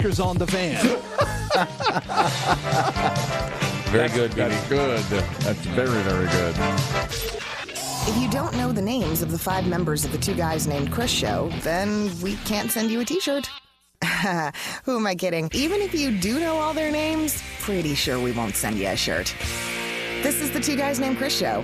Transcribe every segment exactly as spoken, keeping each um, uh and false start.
stickers on the van. Very good, baby. That's good. That's very, very good. If you don't know the names of the five members of the Two Guys Named Chris show, then we can't send you a t-shirt. Who am I kidding? Even if you do know all their names, pretty sure we won't send you a shirt. This is the Two Guys Named Chris show.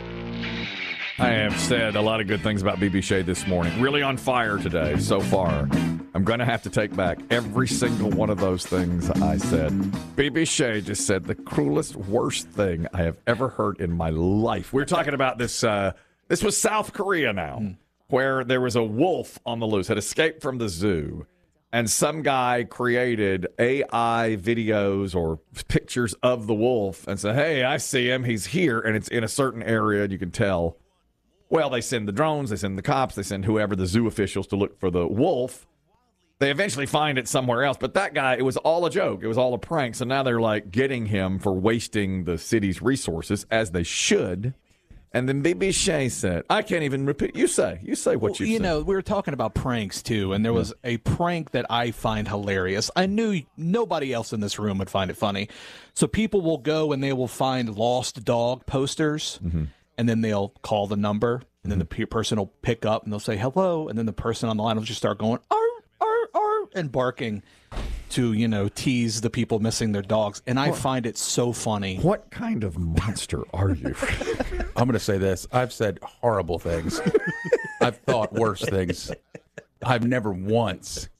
I have said a lot of good things about B B Shea this morning. Really on fire today so far. I'm going to have to take back every single one of those things I said. B B Shea just said the cruelest, worst thing I have ever heard in my life. We're talking about this. Uh, this was South Korea now, mm. where there was a wolf on the loose, had escaped from the zoo. And some guy created A I videos or pictures of the wolf and said, hey, I see him. He's here. And it's in a certain area. And you can tell. Well, they send the drones, they send the cops, they send whoever, the zoo officials, to look for the wolf. They eventually find it somewhere else. But that guy, it was all a joke. It was all a prank. So now they're, like, getting him for wasting the city's resources, as they should. And then B B Shea said, I can't even repeat. You say. You say what well, you You said. know, we were talking about pranks, too, and there was a prank that I find hilarious. I knew nobody else in this room would find it funny. So people will go and they will find lost dog posters. Mm-hmm. And then they'll call the number, and then the pe- person will pick up, and they'll say hello, and then the person on the line will just start going, arr, arr, arr, and barking to, you know, tease the people missing their dogs. And I what? find it so funny. What kind of monster are you? I'm going to say this. I've said horrible things. I've thought worse things. I've never once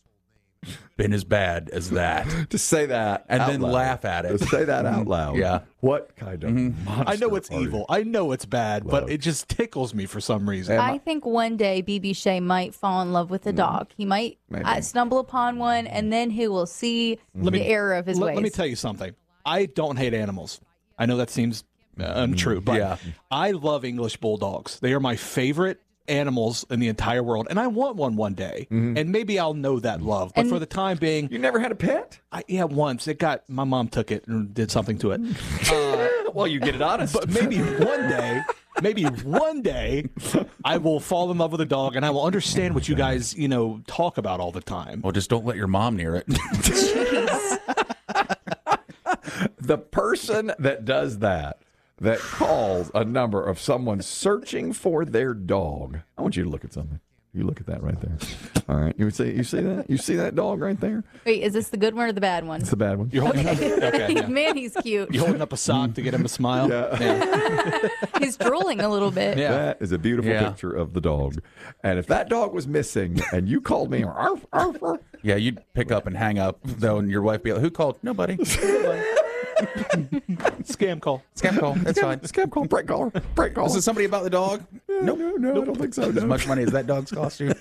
been as bad as that. To say that and out then loud. laugh at it. To say that out loud. Yeah. What kind of mm-hmm. monster I know it's are evil. you? I know it's bad, Love. but it just tickles me for some reason. I, I think one day B B Shea might fall in love with a dog. He might uh, stumble upon one, and then he will see let the me, error of his let, ways. Let me tell you something. I don't hate animals. I know that seems uh, untrue, but yeah. I love English bulldogs. They are my favorite animals in the entire world, and I want one one day, mm-hmm. and maybe I'll know that love. But and for the time being, you never had a pet? I, yeah, once it got my mom took it and did something to it. Uh, well, you get it honest, but maybe one day, maybe one day, I will fall in love with a dog, and I will understand what you guys, you know, talk about all the time. Well, just don't let your mom near it. The person that does that. That calls a number of someone searching for their dog. I want you to look at something. You look at that right there. All right. You see, you see that? You see that dog right there? Wait, is this the good one or the bad one? It's the bad one. You're holding okay. up, okay, yeah. Man, he's cute. You holding up a sock to get him to smile? Yeah. yeah. He's drooling a little bit. Yeah. That is a beautiful yeah. picture of the dog. And if that dog was missing and you called me, arf, arf, arf, yeah, you'd pick up and hang up, though, and your wife be like, who called? Nobody. Nobody. Scam call. Scam call. That's scam, fine. Scam call. Prank call. Prank call. Is it somebody about the dog? No, nope. no, no, nope. I don't think so. No. As much money as that dog's cost you?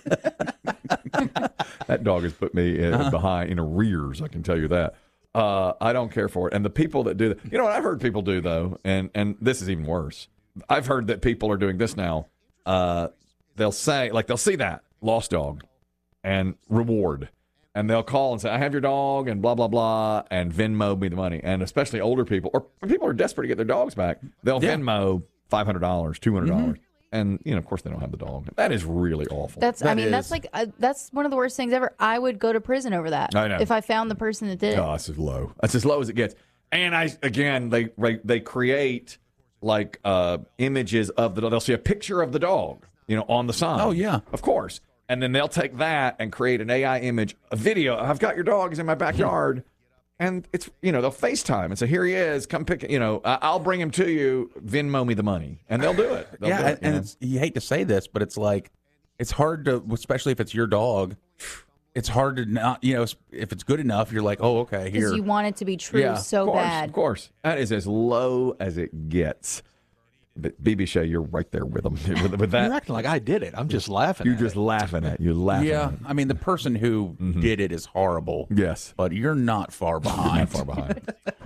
That dog has put me in, uh-huh. behind in arrears. I can tell you that. Uh, I don't care for it. And the people that do that, you know what I've heard people do though, and and this is even worse. I've heard that people are doing this now. Uh, they'll say, like, they'll see that lost dog and reward. And they'll call and say, I have your dog, and blah, blah, blah, and Venmo me the money. And especially older people, or people who are desperate to get their dogs back, they'll yeah. Venmo five hundred dollars, two hundred dollars. Mm-hmm. And, you know, of course, they don't have the dog. That is really awful. That's, that I mean, is, that's like, uh, that's one of the worst things ever. I would go to prison over that. I know. If I found the person that did it. Oh, that's as low. That's as low as it gets. And I, again, they they create, like, uh, images of the dog. They'll see a picture of the dog, you know, on the sign. Oh, yeah. Of course. And then they'll take that and create an A I image, a video. I've got your dog. He's in my backyard. And it's, you know, they'll FaceTime and say, here he is. Come pick it. You know, I'll bring him to you. Venmo me the money. And they'll do it. They'll yeah. do it, and you, it's, you hate to say this, but it's like, it's hard to, especially if it's your dog, it's hard to not, you know, if it's good enough, you're like, oh, okay, here. Because you want it to be true yeah, so of course, bad. Of course. That is as low as it gets. But B B Shea, you're right there with them. With, with that, you're acting like I did it. I'm just laughing. You're at just it. laughing at. You're laughing. Yeah, at it. I mean the person who mm-hmm. did it is horrible. Yes, but you're not far behind. You're not far behind.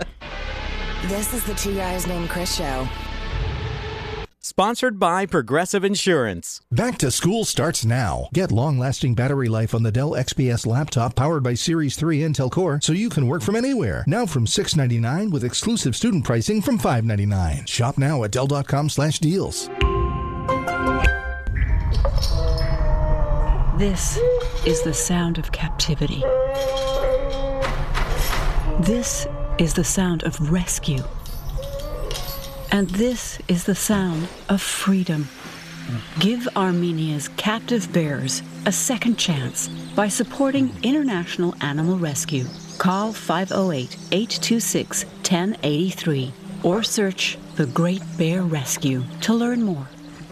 This is the Two Guys Named Chris show. Sponsored by Progressive Insurance. Back to school starts now. Get long-lasting battery life on the Dell X P S laptop powered by Series three Intel Core so you can work from anywhere. Now from six hundred ninety-nine dollars with exclusive student pricing from five hundred ninety-nine dollars. Shop now at Dell.com slash deals. This is the sound of captivity. This is the sound of rescue. And this is the sound of freedom. Give Armenia's captive bears a second chance by supporting International Animal Rescue. Call five oh eight, eight two six, one oh eight three or search The Great Bear Rescue to learn more.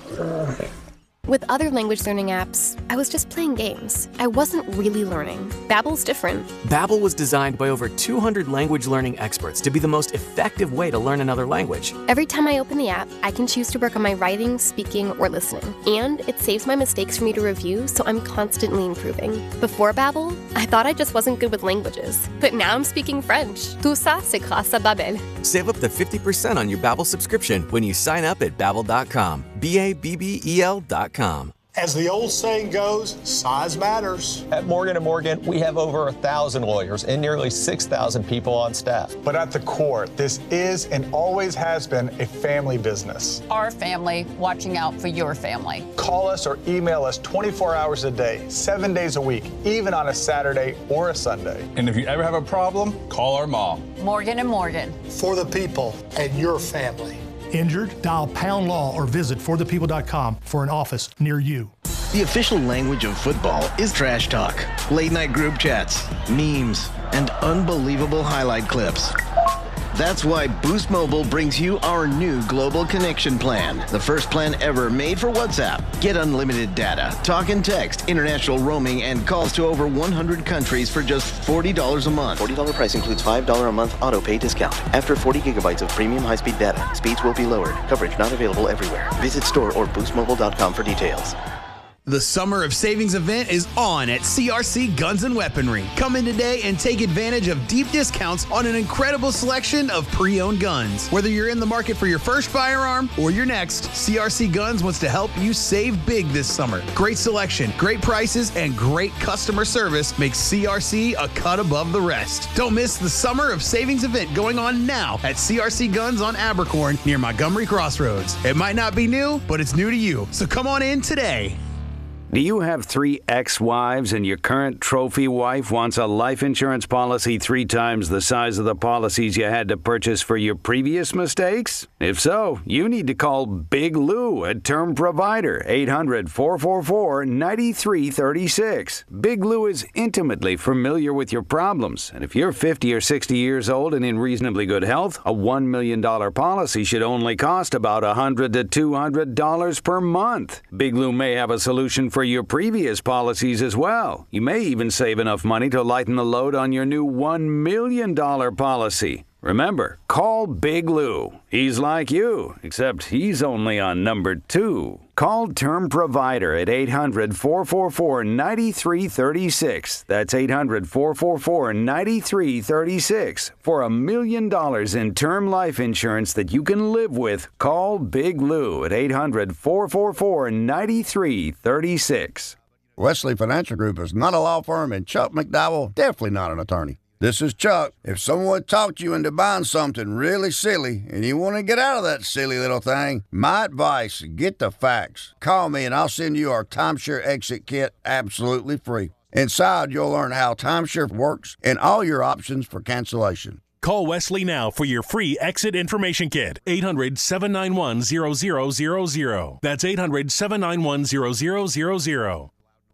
With other language learning apps, I was just playing games. I wasn't really learning. Babbel's different. Babbel was designed by over two hundred language learning experts to be the most effective way to learn another language. Every time I open the app, I can choose to work on my writing, speaking, or listening. And it saves my mistakes for me to review, so I'm constantly improving. Before Babbel, I thought I just wasn't good with languages. But now I'm speaking French. Tout ça, c'est grâce à Babbel. Save up to fifty percent on your Babbel subscription when you sign up at babbel dot com. B A B B E L dot com. As the old saying goes, size matters. At Morgan and Morgan, we have over a thousand lawyers and nearly six thousand people on staff. But at the core, this is and always has been a family business. Our family watching out for your family. Call us or email us twenty-four hours a day, seven days a week, even on a Saturday or a Sunday. And if you ever have a problem, call our mom. Morgan and Morgan. For the people and your family. Injured? Dial Pound Law or visit for the people dot com for an office near you. The official language of football is trash talk, late night group chats, memes, and unbelievable highlight clips. That's why Boost Mobile brings you our new Global Connection Plan, the first plan ever made for WhatsApp. Get unlimited data, talk and text, international roaming, and calls to over one hundred countries for just forty dollars a month. forty dollars price includes five dollars a month auto pay discount. After forty gigabytes of premium high-speed data, speeds will be lowered. Coverage not available everywhere. Visit store or boost mobile dot com for details. The Summer of Savings event is on at C R C Guns and Weaponry. Come in today and take advantage of deep discounts on an incredible selection of pre-owned guns. Whether you're in the market for your first firearm or your next, C R C Guns wants to help you save big this summer. Great selection, great prices, and great customer service makes C R C a cut above the rest. Don't miss the Summer of Savings event going on now at C R C Guns on Abercorn near Montgomery Crossroads. It might not be new, but it's new to you. So come on in today. Do you have three ex-wives and your current trophy wife wants a life insurance policy three times the size of the policies you had to purchase for your previous mistakes? If so, you need to call Big Lou at Term Provider, eight hundred, four four four, nine three three six. Big Lou is intimately familiar with your problems, and if you're fifty or sixty years old and in reasonably good health, a one million dollars policy should only cost about one hundred to two hundred dollars per month. Big Lou may have a solution for for your previous policies as well. You may even save enough money to lighten the load on your new one million dollars policy. Remember, call Big Lou. He's like you, except he's only on number two. Call Term Provider at eight hundred, four four four, nine three three six. That's eight hundred, four four four, nine three three six. For a million dollars in term life insurance that you can live with, call Big Lou at eight hundred, four four four, nine three three six. Wesley Financial Group is not a law firm, and Chuck McDowell definitely not an attorney. This is Chuck. If someone talked you into buying something really silly and you want to get out of that silly little thing, my advice, get the facts. Call me and I'll send you our timeshare exit kit absolutely free. Inside, you'll learn how timeshare works and all your options for cancellation. Call Wesley now for your free exit information kit. eight hundred, seven nine one, zero zero zero zero. That's eight hundred, seven nine one, zero zero zero zero.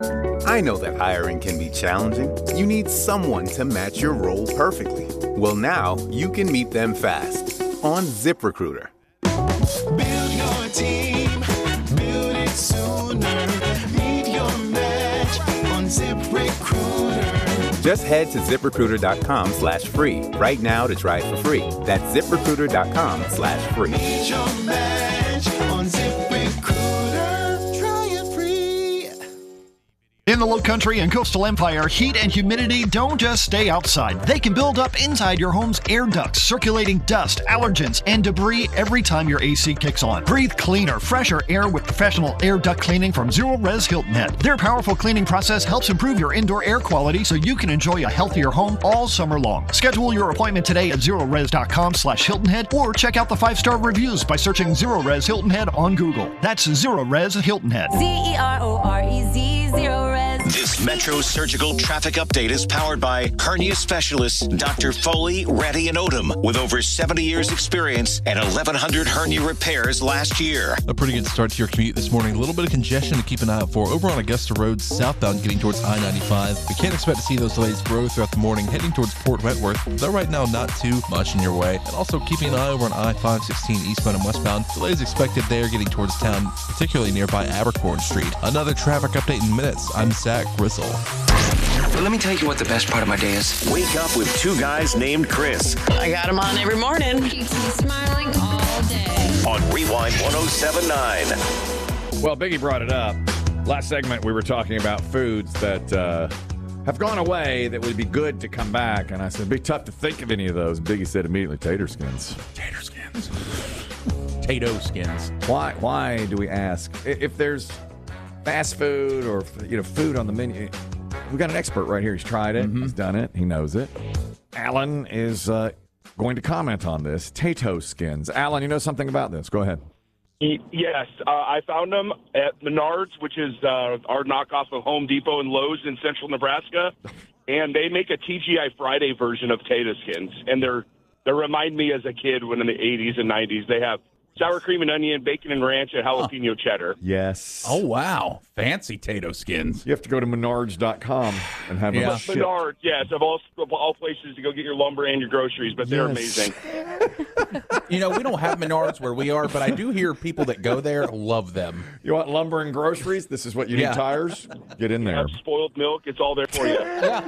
I know that hiring can be challenging. You need someone to match your role perfectly. Well, now you can meet them fast on ZipRecruiter. Build your team, build it sooner. Meet your match on ZipRecruiter. Just head to ZipRecruiter.com slash free right now to try it for free. That's ZipRecruiter.com slash free. Meet your match on ZipRecruiter. Try it free. In the Lowcountry and Coastal Empire, heat and humidity don't just stay outside. They can build up inside your home's air ducts, circulating dust, allergens, and debris every time your A C kicks on. Breathe cleaner, fresher air with professional air duct cleaning from Zero Res Hilton Head. Their powerful cleaning process helps improve your indoor air quality so you can enjoy a healthier home all summer long. Schedule your appointment today at zerores.com slash Hilton Head or check out the five-star reviews by searching Zero Res Hilton Head on Google. That's Zero Res Hilton Head. Z E R O R E Z, Zero Res. This Metro Surgical Traffic Update is powered by hernia specialists Doctor Foley, Ratty, and Odom, with over seventy years experience and eleven hundred hernia repairs last year. A pretty good start to your commute this morning. A little bit of congestion to keep an eye out for over on Augusta Road southbound getting towards I ninety-five. We can't expect to see those delays grow throughout the morning heading towards Port Wentworth, though right now not too much in your way. And also keeping an eye over on I five sixteen eastbound and westbound. Delays expected there getting towards town, particularly nearby Abercorn Street. Another traffic update in minutes. I'm Zach Gristle. But let me tell you what the best part of my day is. Wake up with two guys named Chris. I got him on every morning. Keeps me smiling all day. On Rewind one oh seven point nine. Well, Biggie brought it up. Last segment, we were talking about foods that uh, have gone away that would be good to come back. And I said, it'd be tough to think of any of those. Biggie said immediately, tater skins. Tater skins. Tato skins. Why, why do we ask? If there's fast food or, you know, food on the menu, we've got an expert right here. He's tried it. Mm-hmm. He's done it. He knows it. Alan is uh, going to comment on this. Tato skins. Alan, you know something about this. Go ahead. Yes. Uh, I found them at Menards, which is uh, our knockoff of Home Depot and Lowe's in central Nebraska. And they make a T G I Friday version of tato skins. And they're they remind me as a kid when in the eighties and nineties they have sour cream and onion, bacon and ranch, and jalapeno huh. cheddar. Yes. Oh, wow. Fancy tato skins. You have to go to menards dot com and have yeah. them shipped. Menards, yes, of all, of all places to go get your lumber and your groceries, but they're yes. amazing. You know, we don't have Menards where we are, but I do hear people that go there love them. You want lumber and groceries? This is what you yeah. need, tires? Get in there. You have spoiled milk. It's all there for you. Yeah.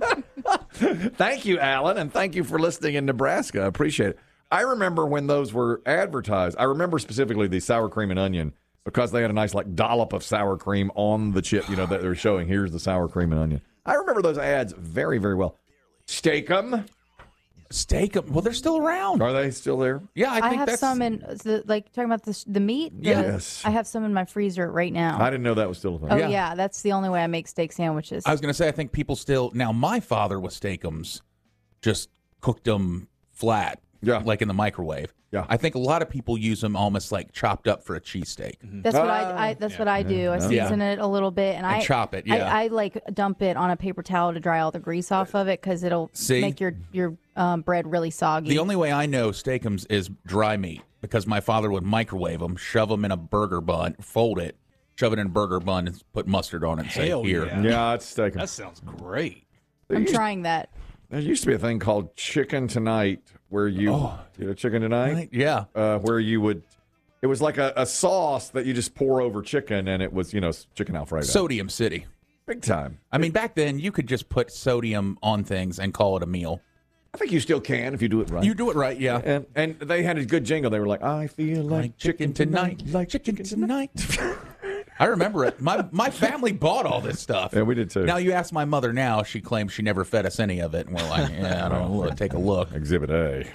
Thank you, Alan, and thank you for listening in Nebraska. I appreciate it. I remember when those were advertised. I remember specifically the sour cream and onion because they had a nice like dollop of sour cream on the chip, you know, that they were showing. Here's the sour cream and onion. I remember those ads very, very well. Steak-em. Steak-em. Well, they're still around. Are they still there? Yeah, I think I have that's... some in, the, like, talking about the, the meat? The, yes. I have some in my freezer right now. I didn't know that was still a thing. Oh, yeah. yeah. That's the only way I make steak sandwiches. I was going to say, I think people still... Now, my father with Steak-ems just cooked them flat. Yeah. Like in the microwave. Yeah. I think a lot of people use them almost like chopped up for a cheesesteak. Mm-hmm. That's what I, I that's yeah. what I do. I season yeah. it a little bit and, and I chop it. Yeah. I, I like dump it on a paper towel to dry all the grease off of it because it'll See? make your your um, bread really soggy. The only way I know Steak-ems is dry meat because my father would microwave them, shove them in a burger bun, fold it, shove it in a burger bun, and put mustard on it and Hell yeah. say, here. Yeah, it's Steak-em. That sounds great. I'm used, trying that. There used to be a thing called Chicken Tonight where you, oh, you know, Chicken Tonight? Yeah. Uh, where you would, it was like a, a sauce that you just pour over chicken and it was, you know, chicken Alfredo. Sodium City. Big time. I mean, back then you could just put sodium on things and call it a meal. I think you still can if you do it right. You do it right, yeah. And and they had a good jingle. They were like, I feel like, like chicken, chicken tonight, tonight, like chicken tonight. I remember it. My my family bought all this stuff. Yeah, we did too. Now you ask my mother now, she claims she never fed us any of it. And we're like, yeah, I don't know. We'll take a look. Exhibit A.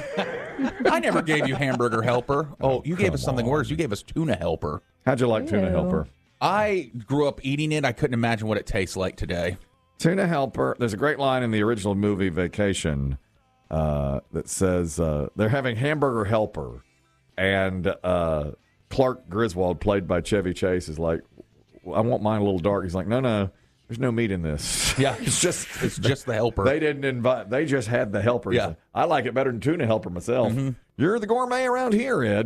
I never gave you Hamburger Helper. Oh, you gave us something on. worse. You gave us Tuna Helper. How'd you like Ew. Tuna Helper? I grew up eating it. I couldn't imagine what it tastes like today. Tuna Helper. There's a great line in the original movie Vacation uh, that says uh, they're having Hamburger Helper and... Uh, Clark Griswold, played by Chevy Chase, is like, I want mine a little dark. He's like, no, no, there's no meat in this. Yeah, it's just it's just the helper. They didn't invite. They just had the helper. Yeah, like, I like it better than Tuna Helper myself. Mm-hmm. You're the gourmet around here, Ed.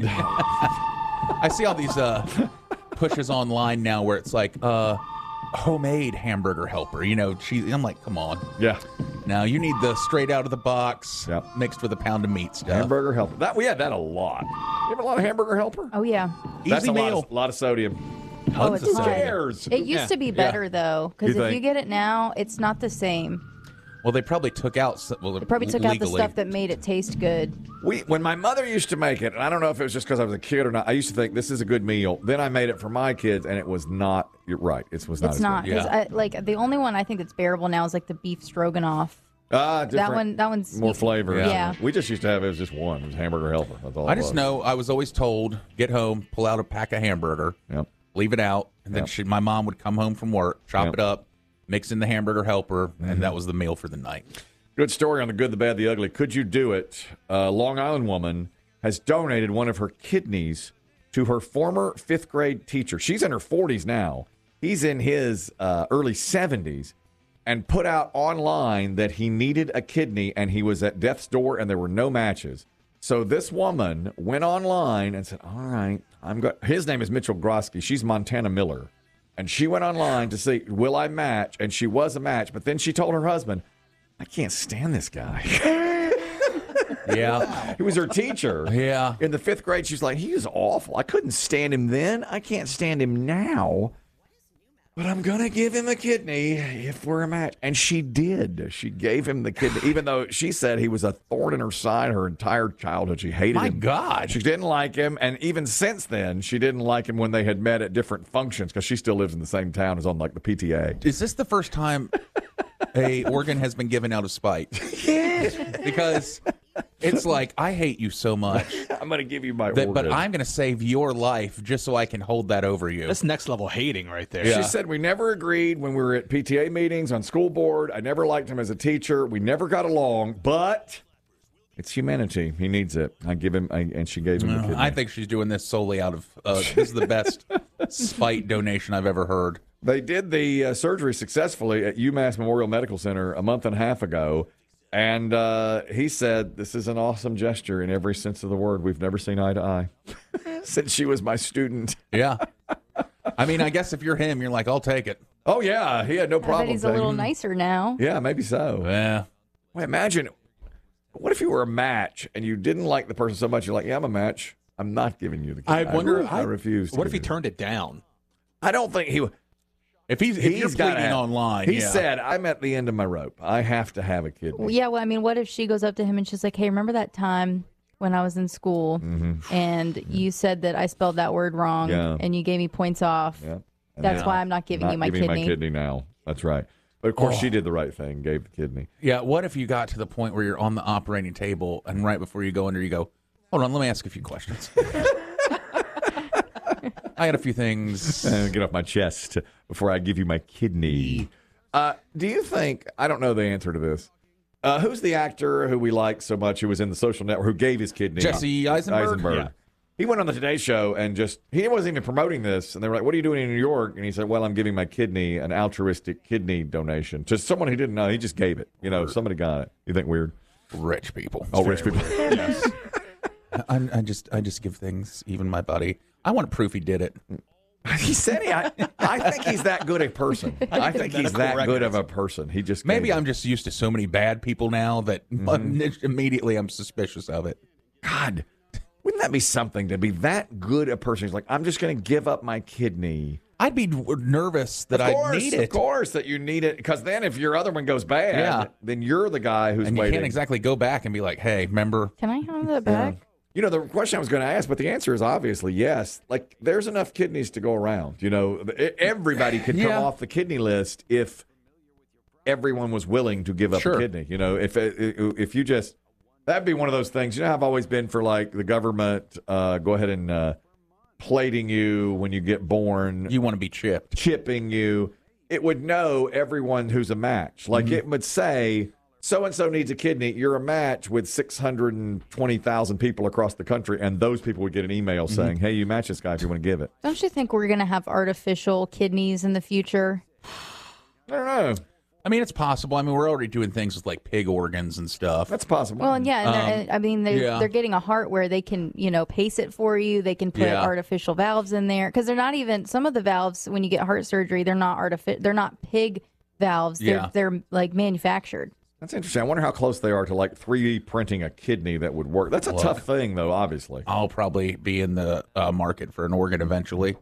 I see all these uh, pushes online now where it's like uh, homemade Hamburger Helper. You know, cheese. I'm like, come on. Yeah. Now you need the straight out of the box, yep. mixed with a pound of meat stuff. Hamburger Helper. That we had that a lot. You have a lot of Hamburger Helper? Oh yeah. That's Easy a meal. Lot of, lot of sodium. Tons oh, it's of sodium. It used yeah. to be better yeah. though, because if think? you get it now, it's not the same. Well, they probably took out. Well, they probably took legally. out the stuff that made it taste good. We, when my mother used to make it, and I don't know if it was just because I was a kid or not. I used to think this is a good meal. Then I made it for my kids, and it was not. You're right. It was not. It's as not. Good. Yeah. I, like the only one I think that's bearable now is like the beef stroganoff. Ah, that one. That one's more flavor. Yeah. yeah. We just used to have it was just one. It was Hamburger Helper. That's all. I it just was. know I was always told get home, pull out a pack of hamburger, yep. leave it out, and then yep. she, my mom would come home from work, chop yep. it up, mix in the Hamburger Helper, mm-hmm. and that was the meal for the night. Good story on the good, the bad, the ugly. Could you do it? A Long Island woman has donated one of her kidneys to her former fifth grade teacher. She's in her forties now, he's in his uh, early seventies and put out online that he needed a kidney and he was at death's door and there were no matches. So this woman went online and said, all right, I'm go-. His name is Mitchell Grosky. She's Montana Miller. And she went online to see, will I match? And she was a match. But then she told her husband, I can't stand this guy. Yeah. He was her teacher. Yeah. In the fifth grade, she's like, he was awful. I couldn't stand him then. I can't stand him now. But I'm going to give him a kidney if we're a match. And she did. She gave him the kidney, even though she said he was a thorn in her side her entire childhood. She hated My him. My God. She didn't like him. And even since then, she didn't like him when they had met at different functions because she still lives in the same town as on like the P T A. Is this the first time a organ has been given out of spite? Because it's like, I hate you so much. I'm going to give you my that, organ. But I'm going to save your life just so I can hold that over you. That's next level hating right there. Yeah. She said, we never agreed when we were at P T A meetings on school board. I never liked him as a teacher. We never got along, but it's humanity. He needs it. I give him, I, and she gave him the kidney. I think she's doing this solely out of, uh, this is the best spite donation I've ever heard. They did the uh, surgery successfully at UMass Memorial Medical Center a month and a half ago. And uh, he said, this is an awesome gesture in every sense of the word. We've never seen eye to eye since she was my student. Yeah. I mean, I guess if you're him, you're like, I'll take it. Oh, yeah. He had no I problem. bet he's a little nicer now. Yeah, maybe so. Yeah. Well, imagine, what if you were a match and you didn't like the person so much, you're like, yeah, I'm a match. I'm not giving you the kidney. I wonder, I, I refuse to What if he give it. turned it down? I don't think he would. If he's, if He's you're gotta pleading have- online, He yeah. said, I'm at the end of my rope. I have to have a kidney. Well, yeah, well, I mean, what if she goes up to him and she's like, hey, remember that time when I was in school Mm-hmm. and you said that I spelled that word wrong Yeah. and you gave me points off? Yeah. And That's now- why I'm not giving not you my giving kidney. my kidney now. That's right. But of course, Oh. she did the right thing, gave the kidney. Yeah, what if you got to the point where you're on the operating table and right before you go under, you go, hold on, let me ask a few questions. I had a few things. And get off my chest before I give you my kidney. Uh, do you think, I don't know the answer to this, uh, who's the actor who we like so much who was in the Social Network, who gave his kidney? Jesse Eisenberg? Eisenberg. Yeah. He went on the Today Show and just, he wasn't even promoting this. And they were like, what are you doing in New York? And he said, well, I'm giving my kidney, an altruistic kidney donation to someone who didn't know. He just gave it. You know, somebody got it. You think weird? Rich people. Oh, rich people. Yes. I, I just I just give things, even my buddy. I want proof he did it. He said he, I, I think he's that good a person. I think he's that good of a person. He just Maybe gave it. I'm just used to so many bad people now that Mm-hmm. immediately I'm suspicious of it. God, wouldn't that be something to be that good a person? He's like, I'm just going to give up my kidney. I'd be nervous that Of I course, need of it. course, that you need it. Because then if your other one goes bad, Yeah. then you're the guy who's And you waiting. can't exactly go back and be like, hey, remember? Can I have that back? You know, the question I was going to ask, but the answer is obviously yes. Like, there's enough kidneys to go around. You know, e- everybody could come Yeah. off the kidney list if everyone was willing to give up Sure. a kidney. You know, if if you just, that'd be one of those things. You know how I've always been for, like, the government, uh, go ahead and uh, plating you when you get born. You want to be chipped. Chipping you. It would know everyone who's a match. Like, Mm-hmm. it would say, so-and-so needs a kidney. You're a match with six hundred twenty thousand people across the country, and those people would get an email Mm-hmm. saying, hey, you match this guy if you want to give it. Don't you think we're going to have artificial kidneys in the future? I don't know. I mean, it's possible. I mean, we're already doing things with like pig organs and stuff. That's possible. Well, and yeah, and they're- Um, and, I mean, they're, yeah. they're getting a heart where they can, you know, pace it for you. They can put Yeah. artificial valves in there because they're not even, some of the valves, when you get heart surgery, they're not artificial, they're not pig valves. They're, Yeah. they're like manufactured. That's interesting. I wonder how close they are to, like, three D printing a kidney that would work. That's a Look. tough thing, though, obviously. I'll probably be in the uh, market for an organ eventually.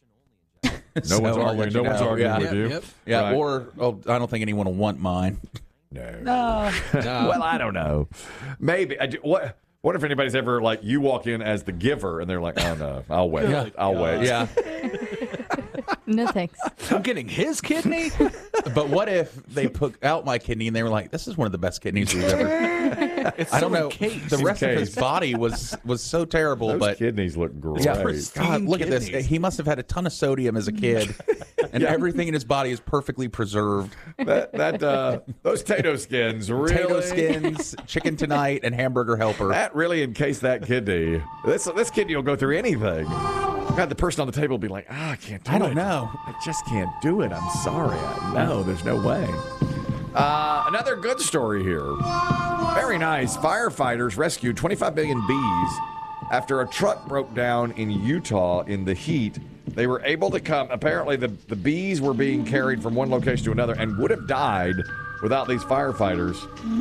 No one's I'll arguing- let no you one's know. arguing yeah. with you. Yep. Yeah, Right. or oh, I don't think anyone will want mine. No. No. Well, I don't know. Maybe. I do, what? What if anybody's ever, like, you walk in as the giver and they're like, oh, no, I'll wait. Yeah. I'll wait. Yeah. No thanks. I'm getting his kidney? But what if they put out my kidney and they were like, this is one of the best kidneys we've ever. It's I don't so know. encased. The rest of his Encased. body was was so terrible, Those but kidneys look great. yeah, pristine God, look at this. kidneys. He must have had a ton of sodium as a kid, and Yeah. everything in his body is perfectly preserved. That, that uh, those tato skins really. Potato skins, chicken tonight, and hamburger helper. That really encased that kidney. This, this kidney will go through anything. God, the person on the table will be like, ah, I can't do it. I don't know. I just can't do it. I'm sorry. I know. There's no way. Uh, another good story here. Very nice. Firefighters rescued twenty-five million bees after a truck broke down in Utah in the heat. They were able to come. Apparently, the, the bees were being carried from one location to another and would have died without these firefighters.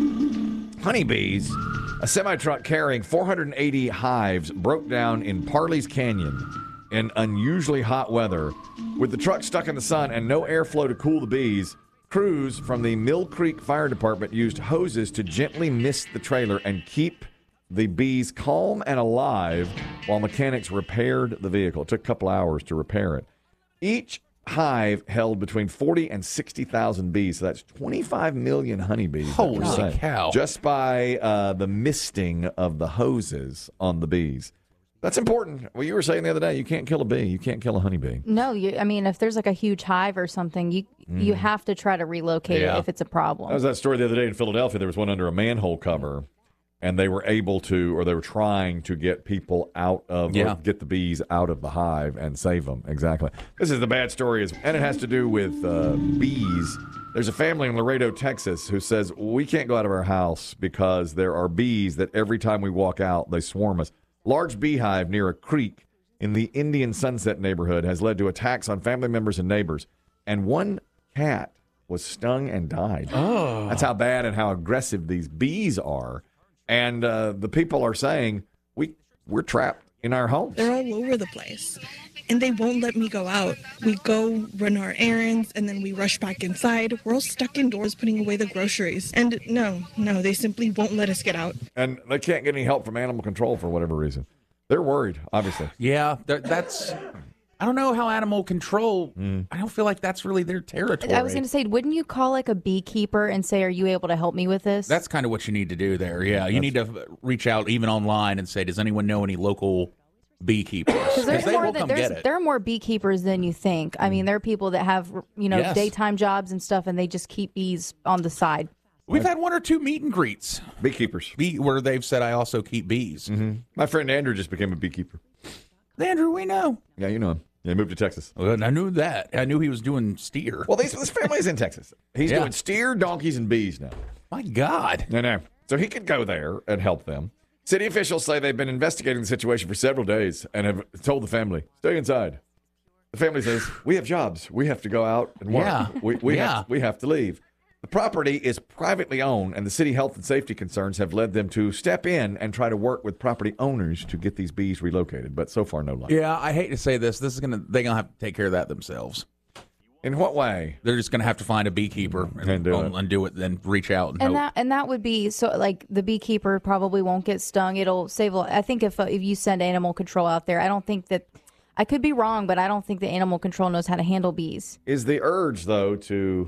Honeybees, a semi-truck carrying four hundred eighty hives, broke down in Parley's Canyon in unusually hot weather. With the truck stuck in the sun and no airflow to cool the bees, crews from the Mill Creek Fire Department used hoses to gently mist the trailer and keep the bees calm and alive while mechanics repaired the vehicle. It took a couple hours to repair it. Each hive held between forty and sixty thousand bees, so that's twenty-five million honeybees. Holy cow. Just by uh, the misting of the hoses on the bees. That's important. Well, you were saying the other day, you can't kill a bee. You can't kill a honeybee. No, you. I mean, if there's like a huge hive or something, you Mm. you have to try to relocate Yeah. it if it's a problem. That was that story the other day in Philadelphia. There was one under a manhole cover, and they were able to, or they were trying to get people out of, Yeah. or get the bees out of the hive and save them. Exactly. This is the bad story, is, and it has to do with uh, bees. There's a family in Laredo, Texas, who says, we can't go out of our house because there are bees that every time we walk out, they swarm us. Large beehive near a creek in the Indian Sunset neighborhood has led to attacks on family members and neighbors. And one cat was stung and died. Oh. That's how bad and how aggressive these bees are. And uh, the people are saying, we, we're trapped in our homes. They're all over the place, and they won't let me go out. We go run our errands, and then we rush back inside. We're all stuck indoors putting away the groceries. And no, no, they simply won't let us get out. And they can't get any help from animal control for whatever reason. They're worried, obviously. Yeah, that- that's. I don't know how animal control. I don't feel like that's really their territory. I was going to say, wouldn't you call like a beekeeper and say, are you able to help me with this? That's kind of what you need to do there. Yeah, you need to reach out even online and say, does anyone know any local beekeepers? Because there's they more will than, come there's, get it. there are more beekeepers than you think. I mean, there are people that have, you know, Yes. daytime jobs and stuff, and they just keep bees on the side. We've had one or two meet and greets. Beekeepers. Bee, where they've said, I also keep bees. Mm-hmm. My friend Andrew just became a beekeeper. Andrew, we know. Yeah, you know him. Yeah, he moved to Texas. Well, I knew that. I knew he was doing steer. Well, these, this family is in Texas. He's Yeah. doing steer, donkeys, and bees now. My God. No, no. So he could go there and help them. City officials say they've been investigating the situation for several days and have told the family, stay inside. The family says, we have jobs. We have to go out and work. Yeah. We, we, Yeah. have, we have to leave. The property is privately owned, and the city health and safety concerns have led them to step in and try to work with property owners to get these bees relocated. But so far, no luck. Yeah, I hate to say this. This is gonna. They're gonna have to take care of that themselves. In what way? They're just gonna have to find a beekeeper and, And do um, it. and do it. Then reach out and, And help. that and that would be so like the beekeeper probably won't get stung. It'll save. a- I think if uh, if you send animal control out there, I don't think that. I could be wrong, but I don't think the animal control knows how to handle bees. Is the urge, though, to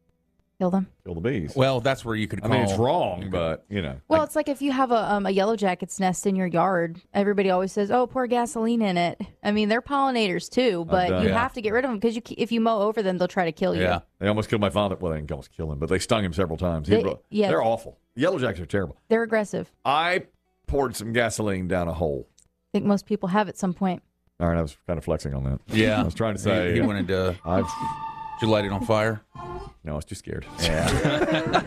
Kill them. kill the bees? Well, that's where you could. I Call. mean, it's wrong, but, you know. Well, it's like if you have a um, a yellow jacket's nest in your yard, everybody always says, "Oh, pour gasoline in it." I mean, they're pollinators too, but done. you Yeah. have to get rid of them because you, if you mow over them, they'll try to kill you. Yeah, they almost killed my father. Well, they didn't almost kill him, but they stung him several times. He They- bro- yeah. They're awful. Yellow jackets are terrible. They're aggressive. I poured some gasoline down a hole. I think most people have at some point. All right, I was kind of flexing on that. Yeah. I was trying to He- say. he wanted to- I've, Did you light it on fire? No, I was too scared. Yeah.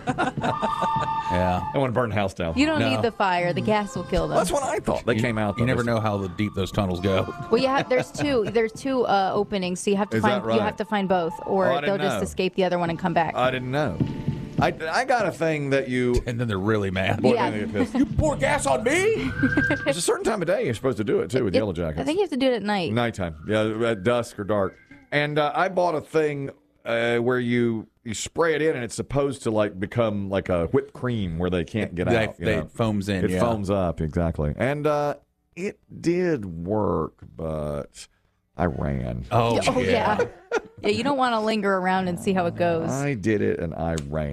yeah. I want to burn the house down. You don't No. need the fire; the gas will kill them. That's what I thought. They You- came out. You though. never They- know how deep those tunnels go. Well, you have there's two there's two uh, openings, so you have to Is find that right? you have to find both, or Oh, I they'll didn't just know. escape the other one and come back. I didn't know. I, I got a thing that you. And then they're really mad. Boy, Yeah. they get pissed. You pour gas on me? There's a certain time of day you're supposed to do it too with It- yellow jackets. I think you have to do it at night. Nighttime, yeah, at dusk or dark. And uh, I bought a thing uh, where you you spray it in, and it's supposed to like become like a whipped cream where they can't get They- out. you they- know? it foams in, It yeah. foams up exactly, and uh, it did work, but I ran. Oh, Oh yeah, yeah. You don't want to linger around and see how it goes. I did it, and I ran.